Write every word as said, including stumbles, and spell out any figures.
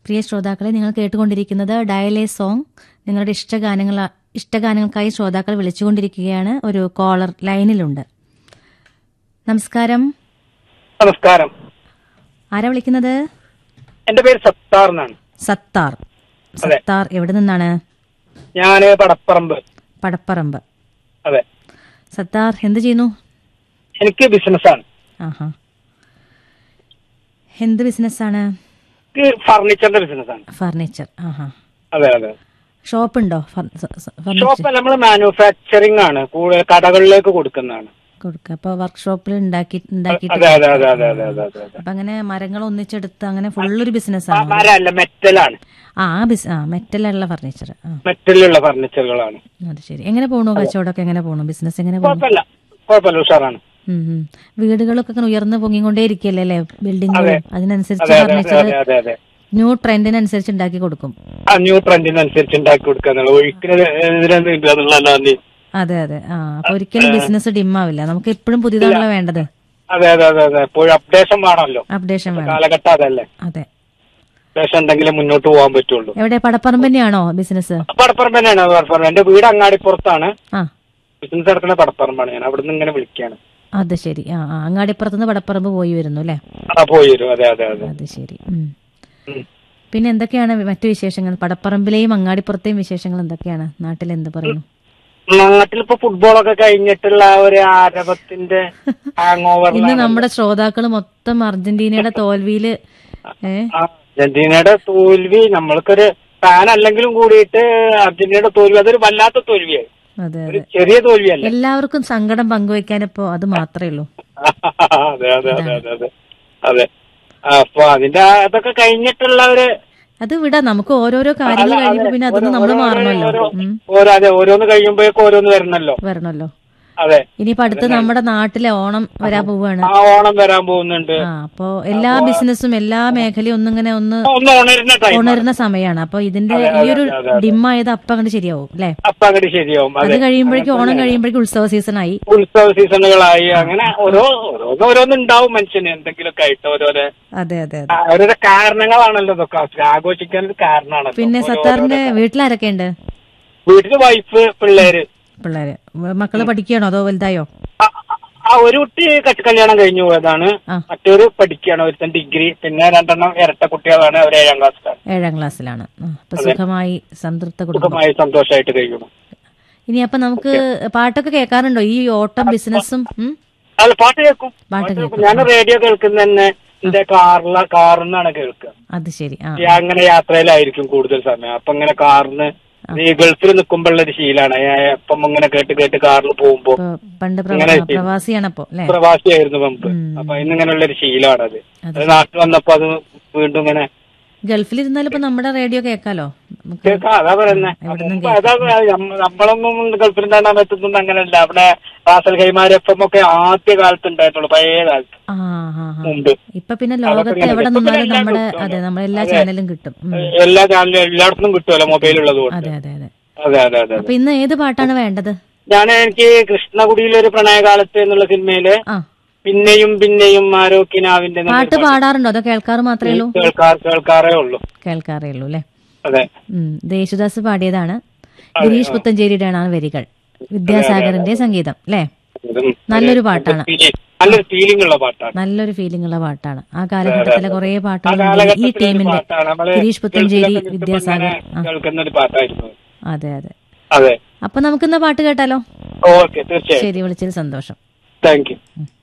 പ്രിയ ശ്രോതാക്കളെ, നിങ്ങൾ കേട്ടുകൊണ്ടിരിക്കുന്നത് ഡയലേ സോങ്. നിങ്ങളുടെ ഇഷ്ടഗാനങ്ങൾ ഇഷ്ടഗാനങ്ങൾക്കായി ശ്രോതാക്കൾ വിളിച്ചുകൊണ്ടിരിക്കുകയാണ്. ഒരു കോളർ ലൈനിലുണ്ട്. നമസ്കാരം. നമസ്കാരം. ആരാ വിളിക്കുന്നത്? എന്റെ പേര് സത്താർ എന്നാണ്. സത്താർ. സത്താർ എവിടെ നിന്നാണ്? ഞാന് പടപ്പറമ്പ്. പടപ്പറമ്പ്. അതെ. സത്താർ എന്ത് ചെയ്യുന്നു? എനിക്ക് ബിസിനസ്സാണ്. ആഹാ. എന്ത് ബിസിനസ്സാണ്? ഫർണിച്ചറിന്റെ ബിസിനസ്സാണ്. ഫർണിച്ചർ. ആഹാ. അതെ അതെ. ഷോപ്പ് ഉണ്ടോ? ഷോപ്പ് നമ്മൾ മാനുഫാക്ചറിംഗ് ആണ്, കടകളിലേക്ക് കൊടുക്കുന്നതാണ്. കൊടുക്കുക. അപ്പൊ വർക്ക്ഷോപ്പിൽ ഉണ്ടാക്കി ഉണ്ടാക്കിയിട്ട് അപ്പൊ അങ്ങനെ മരങ്ങൾ ഒന്നിച്ചെടുത്ത് അങ്ങനെ ഫുള്ളൊരു ബിസിനസ്സാണ്. മരമല്ല, മെറ്റലാണ്. ആ ബിസ് ആ മെറ്റലുള്ള ഫർണിച്ചർ. മെറ്റലുള്ള ഫർണിച്ചറുകളാണ്. അത് ശരി. എങ്ങനെ പോണു കച്ചവടമൊക്കെ? എങ്ങനെ പോണു? ബിസിനസ് എങ്ങനെ പോണു? കുഴപ്പമില്ല, ഉഷാറാണ്. വീടുകളൊക്കെ ഉയർന്നു പൊങ്ങിക്കൊണ്ടേ ഇരിക്കല്ലേ അല്ലെ? ബിൽഡിങ്ങുകൾ അതിനനുസരിച്ച് ഫർണിച്ചർ ന്യൂ ട്രെൻഡിനനുസരിച്ച് ഉണ്ടാക്കി കൊടുക്കും. ന്യൂ ട്രെൻഡിനനുസരിച്ച് ഉണ്ടാക്കി കൊടുക്കുക. അതെ അതെ. ആ അപ്പൊ ഒരിക്കലും ബിസിനസ് ഡിം ആവില്ല. നമുക്ക് എപ്പോഴും പുതിയതാണല്ലോ വേണ്ടത്. അതെ അതെ അതെ അതെ. എപ്പോഴും അപ്ഡേഷൻ വേണമല്ലോ. അപ്ഡേഷൻ വേണം. കാലഘട്ടം അതല്ലേ. അതെ. അപ്ഡേഷൻ ഉണ്ടെങ്കിലേ മുന്നോട്ട് പോകാൻ പറ്റുള്ളൂ. എവിടെ? പടപ്പറമ്പ് തന്നെയാണോ ബിസിനസ്? പടപ്പറമ്പ് തന്നെയാണ്. പടപ്പറമ്പ്. എന്റെ വീട് അങ്ങാടിപ്പുറത്താണ്. ആ ബിസിനസ് നടക്കുന്ന പടപ്പറമ്പാണ്. ഞാൻ അവിടെ നിന്ന് ഇങ്ങനെ വിളിക്കാണ്. അത് ശരി. ആ ആ അങ്ങാടിപ്പുറത്തുനിന്ന് പടപ്പറമ്പ് പോയി വരുന്നു അല്ലേ? ആ പോയി വരും. അതെ അതെ അതെ. അത് ശരി. പിന്നെ എന്തൊക്കെയാണ് മറ്റു വിശേഷങ്ങൾ? പടപ്പറമ്പിലെയും അങ്ങാടിപ്പുറത്തെയും വിശേഷങ്ങൾ എന്തൊക്കെയാണ്? നാട്ടിൽ എന്ത് പറയുന്നു? നാട്ടിലിപ്പോ ഫുട്ബോളൊക്കെ കഴിഞ്ഞിട്ടുള്ള ഒരു ആരവത്തിന്റെ ഹാങ് ഓവർ. ഇന്ന് നമ്മുടെ ശ്രോതാക്കള് മൊത്തം അർജന്റീനയുടെ തോൽവിയില്. അർജന്റീനയുടെ തോൽവി നമ്മൾക്കൊരു ഫാൻ അല്ലെങ്കിലും കൂടിയിട്ട് അർജന്റീനയുടെ തോൽവി അതൊരു വല്ലാത്ത തോൽവിയായി. അതെ അതെ. ചെറിയ തോൽവിയല്ല. എല്ലാവർക്കും സങ്കടം പങ്കുവെക്കാനിപ്പോ അത് മാത്രമേ ഉള്ളൂ. അതെ അതെ അതെ അതെ അതെ അതെ. അപ്പൊ അതിന്റെ അതൊക്കെ കഴിഞ്ഞിട്ടുള്ള ഒരു അത് വിടാം. നമുക്ക് ഓരോരോ കാര്യങ്ങൾ കഴിയുമ്പോ പിന്നെ അതൊന്നും നമ്മൾ മാറണമല്ലോ. അതെ. ഓരോന്ന് കഴിയുമ്പോഴേക്കും ഓരോന്ന് വരണല്ലോ വരണല്ലോ അതെ. ഇനിയിപ്പോ അടുത്ത് നമ്മുടെ നാട്ടിലെ ഓണം വരാൻ പോവാണ്. ആ ഓണം വരാൻ പോകുന്നുണ്ട്. ആ അപ്പൊ എല്ലാ ബിസിനസ്സും എല്ലാ മേഖലയും ഒന്നിങ്ങനെ ഒന്ന് ഉണരുന്ന സമയമാണ്. അപ്പൊ ഇതിന്റെ ഈ ഒരു ഡിമ്മായത് അപ്പൊ അങ്ങോട്ട് ശരിയാവും അല്ലെ? അപ്പൊ അങ്ങോട്ട് ശരിയാവും. അത് കഴിയുമ്പോഴേക്കും ഓണം കഴിയുമ്പോഴേക്കും ഉത്സവ സീസണായി. ഉത്സവ സീസണുകളായി. അങ്ങനെ ഓരോ ഓരോന്ന് ഓരോന്നുണ്ടാവും മനുഷ്യന് എന്തെങ്കിലുമൊക്കെ ആയിട്ട് ഓരോരോ. അതെ അതെ. ഓരോരോ കാരണങ്ങളാണല്ലോ ഇതൊക്കെ ആഘോഷിക്കാൻ ഒരു കാരണമാണ്. പിന്നെ സത്താറിന്റെ വീട്ടിലാരൊക്കെ ഉണ്ട്? വീട്ടില് വൈഫ്, പിള്ളേര്. പിള്ളേര്. മക്കള് പഠിക്കുകയാണോ അതോ വലുതായോ? ആ ഒരു കുട്ടി കല്യാണം കഴിഞ്ഞു പോയതാണ്. മറ്റൊരു പഠിക്കുകയാണ്. ഒരുത്തൻ ഡിഗ്രി. പിന്നെ രണ്ടെണ്ണം ഇരട്ട കുട്ടികളാണ്. അവർ ഏഴാം ക്ലാസ്സിലാണ്. ഏഴാം ക്ലാസ്സിലാണ്. അപ്പൊ സുഖമായി സംതൃപ്ത സുഖമായി സന്തോഷമായിട്ട് കഴിയുന്നു. ഇനി അപ്പൊ നമുക്ക് പാട്ടൊക്കെ കേൾക്കാറുണ്ടോ ഈ ഓട്ടം ബിസിനസ്സും? അല്ല, പാട്ട് കേൾക്കും. പാട്ട് കേൾക്കും. ഞാൻ റേഡിയോ കേൾക്കുന്ന തന്നെ എന്റെ കാറില കാറിന്നാണ് കേൾക്കുക. അത് ശരി. അങ്ങനെ യാത്രയിലായിരിക്കും കൂടുതൽ സമയം. അപ്പൊ ഇങ്ങനെ കാറിന് ഈ ഗൾഫിൽ നിൽക്കുമ്പോഴുള്ള ഒരു ശീലാണ്. അപ്പം ഇങ്ങനെ കേട്ട് കേട്ട് കാറിൽ പോകുമ്പോ പ്രവാസിയാണപ്പോ പ്രവാസിയായിരുന്നു മുമ്പ്. അപ്പൊ ഇന്നിങ്ങനെയുള്ള ഒരു ശീലമാണ്. അത് നാട്ടിൽ വന്നപ്പോ അത് വീണ്ടും ഇങ്ങനെ ഗൾഫിലിരുന്നാലും ഇപ്പൊ നമ്മുടെ റേഡിയോ കേൾക്കാലോ. കേൾക്കാം. അതാ പറയുന്നത്. അതാ നമ്മളൊന്നും ഗൾഫിലുണ്ടാകാൻ പറ്റുന്നുണ്ട് അങ്ങനെയല്ല. അവിടെ റാസൽ ഖൈമാർ എഫ് എം ഒക്കെ ആദ്യ കാലത്ത് ഉണ്ടായിട്ടുള്ളൂ, പഴയ കാലത്ത് മുമ്പ്. ഇപ്പൊ പിന്നെ ലോകത്ത് എവിടെ നിന്നാലും നമ്മുടെ അതെ നമ്മുടെ എല്ലാ ചാനലും കിട്ടും. എല്ലാ ചാനലും എല്ലായിടത്തും കിട്ടുമല്ലോ മൊബൈലുള്ളത് കൊണ്ട്. അതെ അതെ അതെ അതെ അതെ അതെ. അപ്പൊ ഇന്ന് ഏത് പാട്ടാണ് വേണ്ടത്? ഞാൻ എനിക്ക് കൃഷ്ണകുടിയിലൊരു പ്രണയകാലത്ത് എന്നുള്ള സിനിമയില് പിന്നെയും പിന്നെയും ആരോക്കിനാവിന്റെ പാട്ട് പാടാറുണ്ടോ അതോ കേൾക്കാറ് മാത്രമേ ഉള്ളൂ? കേൾക്കാറേ ഉള്ളൂ. കേൾക്കാറേ ഉള്ളൂ അല്ലെ? അതെ. യേശുദാസ് പാടിയതാണ്. ഗിരീഷ് പുത്തഞ്ചേരിയുടെ ആണ് വരികൾ, വിദ്യാസാഗറിന്റെ സംഗീതം അല്ലെ? നല്ലൊരു പാട്ടാണ്. നല്ലൊരു ഫീലിംഗ് ഉള്ള പാട്ടാണ്. നല്ലൊരു ഫീലിംഗ് ഉള്ള പാട്ടാണ്. ആ കാലഘട്ടത്തിലെ കുറെ പാട്ടുകൾ ഈ ടീമിന്റെ ഗിരീഷ് പുത്തഞ്ചേരി, വിദ്യാസാഗർ കേൾക്കുന്ന ഒരു പാട്ടായിരുന്നു. അതെ അതെ അതെ. അപ്പൊ നമുക്കിന്ന് പാട്ട് കേട്ടാലോ? ഓക്കെ, തീർച്ചയായും. ശരി, വിളിച്ചതിൽ സന്തോഷം. Thank you.